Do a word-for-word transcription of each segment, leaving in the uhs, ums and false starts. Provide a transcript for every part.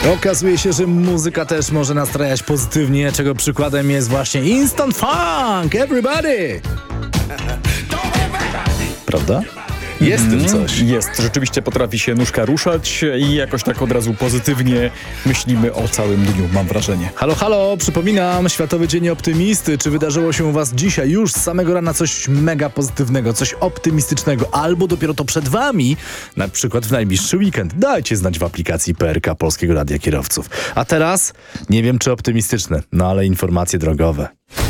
Okazuje się, że muzyka też może nastrajać pozytywnie, czego przykładem jest właśnie Instant Funk, Everybody! Prawda? Jest w tym coś. Jest, rzeczywiście potrafi się nóżka ruszać i jakoś tak od razu pozytywnie myślimy o całym dniu, mam wrażenie. Halo, halo, przypominam, Światowy Dzień Optymisty. Czy wydarzyło się u was dzisiaj już z samego rana coś mega pozytywnego, coś optymistycznego, albo dopiero to przed wami, na przykład w najbliższy weekend? Dajcie znać w aplikacji P R K Polskiego Radia Kierowców. A teraz, nie wiem czy optymistyczne, no ale informacje drogowe.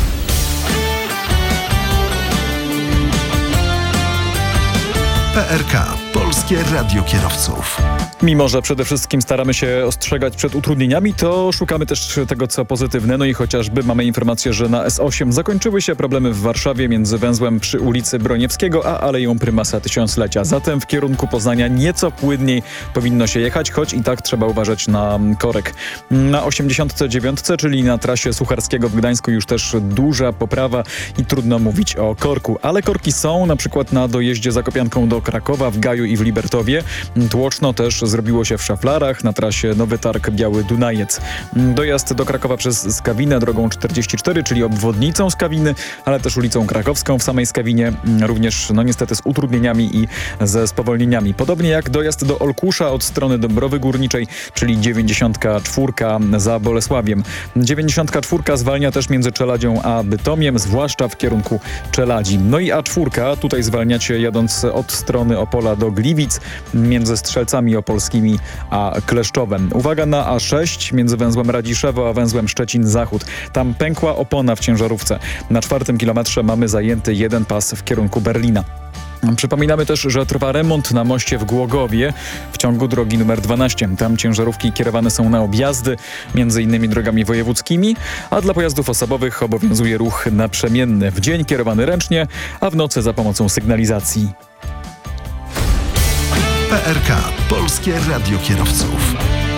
P R K Polskie Radio Kierowców. Mimo że przede wszystkim staramy się ostrzegać przed utrudnieniami, to szukamy też tego, co pozytywne. No i chociażby mamy informację, że na S osiem zakończyły się problemy w Warszawie między węzłem przy ulicy Broniewskiego a Aleją Prymasa Tysiąclecia. Zatem w kierunku Poznania nieco płynniej powinno się jechać, choć i tak trzeba uważać na korek. Na osiemdziesiątce dziewiątce, czyli na trasie Sucharskiego w Gdańsku, już też duża poprawa i trudno mówić o korku. Ale korki są, na przykład na dojeździe Zakopianką do Krakowa, w Gaju i w Libertowie. Tłoczno też zrobiło się w Szaflarach, na trasie Nowy Targ Biały Dunajec. Dojazd do Krakowa przez Skawinę drogą czterdzieści cztery, czyli obwodnicą Skawiny, ale też ulicą Krakowską w samej Skawinie, również no niestety z utrudnieniami i ze spowolnieniami. Podobnie jak dojazd do Olkusza od strony Dąbrowy Górniczej, czyli dziewięćdziesiątka czwórka za Bolesławiem. dziewięćdziesiątka czwórka zwalnia też między Czeladzią a Bytomiem, zwłaszcza w kierunku Czeladzi. No i A cztery, tutaj zwalniacie jadąc od strony Opola do Gliwic, między Strzelcami Opolskimi a Kleszczowem. Uwaga na A sześć między węzłem Radziszewo a węzłem Szczecin-Zachód. Tam pękła opona w ciężarówce. Na czwartym kilometrze mamy zajęty jeden pas w kierunku Berlina. Przypominamy też, że trwa remont na moście w Głogowie w ciągu drogi numer dwanaście. Tam ciężarówki kierowane są na objazdy, między innymi drogami wojewódzkimi, a dla pojazdów osobowych obowiązuje ruch naprzemienny. W dzień kierowany ręcznie, a w nocy za pomocą sygnalizacji. P R K Polskie Radio Kierowców.